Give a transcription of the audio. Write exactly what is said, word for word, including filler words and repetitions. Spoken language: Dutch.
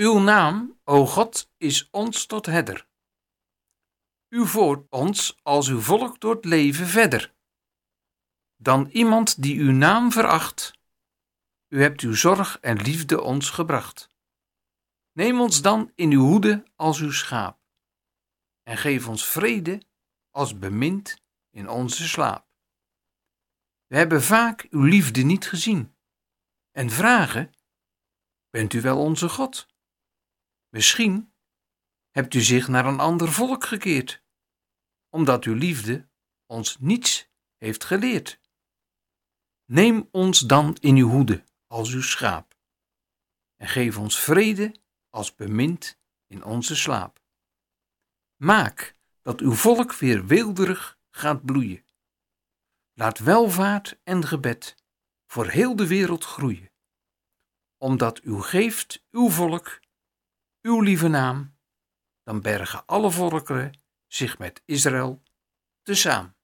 Uw naam, o God, is ons tot herder. U voert ons als uw volk door het leven verder. Dan iemand die uw naam veracht. U hebt uw zorg en liefde ons gebracht. Neem ons dan in uw hoede als uw schaap. En geef ons vrede als bemind in onze slaap. We hebben vaak uw liefde niet gezien. En vragen, bent u wel onze God? Misschien hebt u zich naar een ander volk gekeerd, omdat uw liefde ons niets heeft geleerd. Neem ons dan in uw hoede als uw schaap. En geef ons vrede als bemind in onze slaap. Maak dat uw volk weer weelderig gaat bloeien. Laat welvaart en gebed voor heel de wereld groeien. Omdat u geeft uw volk, uw lieve naam, dan bergen alle volkeren zich met Israël tezaam.